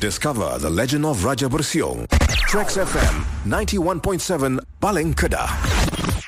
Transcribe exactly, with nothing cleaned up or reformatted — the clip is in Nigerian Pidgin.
Discover the legend of Raja Bersiong. Trax F M ninety-one point seven Paling Kedah.